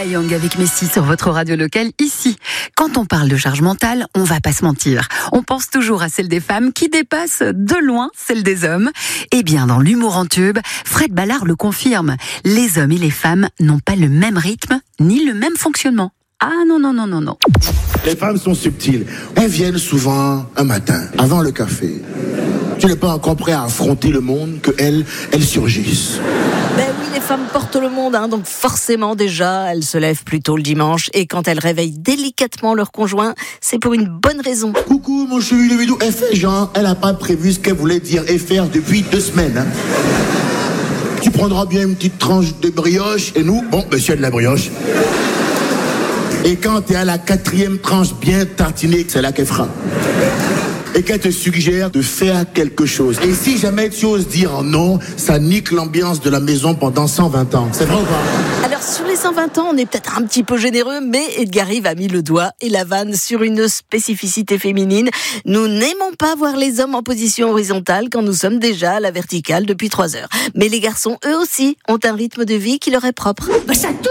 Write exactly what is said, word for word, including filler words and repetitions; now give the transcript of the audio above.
Sheila Young avec Messi sur votre radio locale ici. Quand on parle de charge mentale, on va pas se mentir. On pense toujours à celle des femmes qui dépasse de loin celle des hommes. Eh bien, dans l'humour en tube, Fred Ballard le confirme. Les hommes et les femmes n'ont pas le même rythme ni le même fonctionnement. Ah non, non, non, non, non. Les femmes sont subtiles. Elles viennent souvent un matin, avant le café. Tu n'es pas encore prêt à affronter le monde que elles, elles surgissent. Ben oui, les femmes portent le monde, hein, donc forcément déjà, elles se lèvent plus tôt le dimanche et quand elles réveillent délicatement leur conjoint, c'est pour une bonne raison. Coucou mon chéri le vidéo, elle fait genre, elle n'a pas prévu ce qu'elle voulait dire et faire depuis deux semaines. Hein. Tu prendras bien une petite tranche de brioche et nous, bon, monsieur de la brioche. Et quand tu es à la quatrième tranche bien tartinée, c'est là qu'elle fera. Et qu'elle te suggère de faire quelque chose. Et si jamais tu oses dire non, ça nique l'ambiance de la maison pendant cent vingt ans. C'est vrai ou pas? Alors sur les cent vingt ans, on est peut-être un petit peu généreux, mais Edgar Rive a mis le doigt et la vanne sur une spécificité féminine. Nous n'aimons pas voir les hommes en position horizontale quand nous sommes déjà à la verticale depuis trois heures. Mais les garçons, eux aussi, ont un rythme de vie qui leur est propre. Bah ça